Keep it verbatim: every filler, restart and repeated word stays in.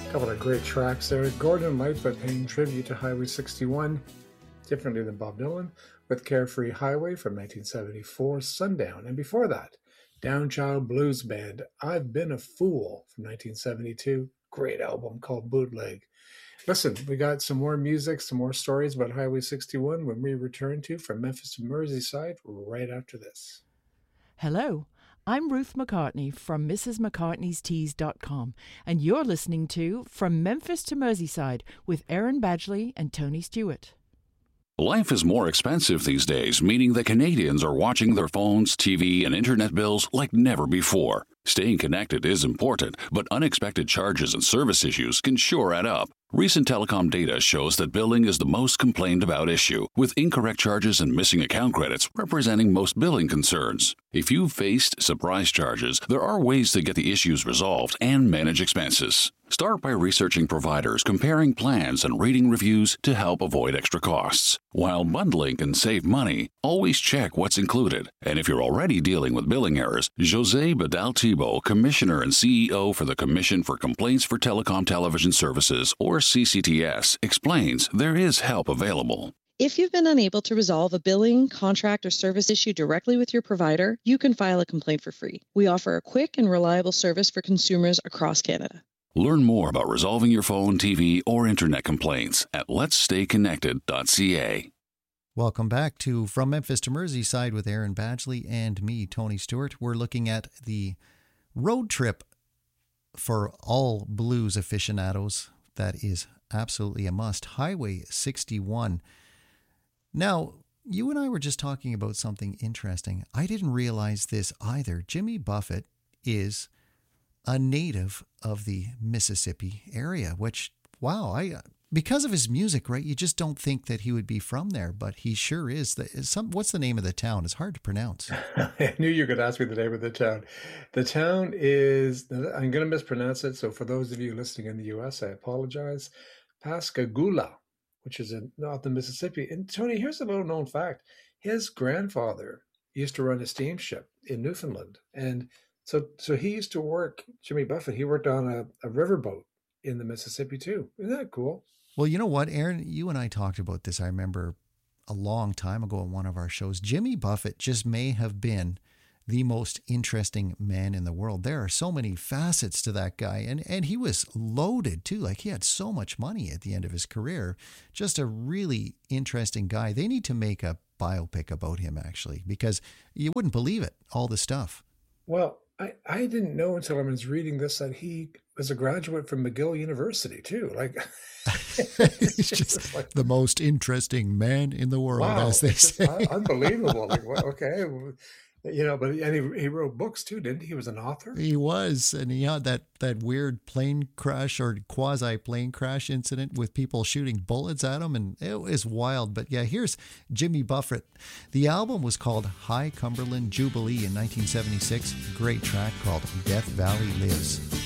Couple of great tracks there. Gordon Lightfoot paying tribute to Highway sixty-one, differently than Bob Dylan, with Carefree Highway from nineteen seventy-four, Sundown. And before that, Downchild Blues Band, I've Been a Fool from nineteen seventy-two. Great album called Bootleg. Listen, we got some more music, some more stories about Highway sixty-one when we return to From Memphis to Merseyside right after this. Hello. I'm Ruth McCartney from Missus McCartney's Teas dot com, and you're listening to From Memphis to Merseyside with Erin Badgley and Tony Stewart. Life is more expensive these days, meaning that Canadians are watching their phones, T V, and internet bills like never before. Staying connected is important, but unexpected charges and service issues can sure add up. Recent telecom data shows that billing is the most complained about issue, with incorrect charges and missing account credits representing most billing concerns. If you've faced surprise charges, there are ways to get the issues resolved and manage expenses. Start by researching providers, comparing plans, and reading reviews to help avoid extra costs. While bundling can save money, always check what's included. And if you're already dealing with billing errors, José Badal-Thibault, Commissioner and C E O for the Commission for Complaints for Telecom Television Services, or C C T S, explains there is help available. If you've been unable to resolve a billing, contract, or service issue directly with your provider, you can file a complaint for free. We offer a quick and reliable service for consumers across Canada. Learn more about resolving your phone, T V, or internet complaints at lets stay connected dot c a. Welcome back to From Memphis to Merseyside with Erin Badgley and me, Tony Stewart. We're looking at the road trip for all blues aficionados. That is absolutely a must. Highway sixty-one. Now, you and I were just talking about something interesting. I didn't realize this either. Jimmy Buffett is a native of the Mississippi area, which, wow, I because of his music, right? You just don't think that he would be from there, but he sure is. The, some, what's the name of the town? It's hard to pronounce. I knew you were going to ask me the name of the town. The town is, I'm going to mispronounce it, so for those of you listening in the U S, I apologize. Pascagoula, which is in north of Mississippi. And Tony, here's a little known fact. His grandfather used to run a steamship in Newfoundland. And so so he used to work, Jimmy Buffett, he worked on a, a riverboat in the Mississippi too. Isn't that cool? Well, you know what, Erin, you and I talked about this, I remember a long time ago in one of our shows. Jimmy Buffett just may have been the most interesting man in the world. There are so many facets to that guy. And, and he was loaded too. Like he had so much money at the end of his career. Just a really interesting guy. They need to make a biopic about him, actually, because you wouldn't believe it, all the stuff. Well, I, I didn't know until I was reading this that he was a graduate from McGill University too. Like he's just like the most interesting man in the world, wow, as they say. Un- unbelievable. Like, well, okay. You know, but and he, he wrote books too, didn't he? He was an author. He was, and he had that that weird plane crash or quasi plane crash incident with people shooting bullets at him, and it was wild. But yeah, here's Jimmy Buffett. The album was called High Cumberland Jubilee in nineteen seventy-six. Great track called Death Valley Lives.